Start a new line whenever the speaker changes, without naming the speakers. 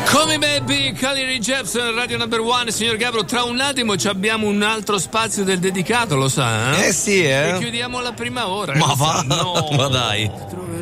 Come Baby, Carly Jepsen, Radio Number One. Signor Gabro, tra un attimo abbiamo un altro spazio del dedicato, lo sa?
Sì,
E chiudiamo la prima ora.
Ma va,
no.
ma dai.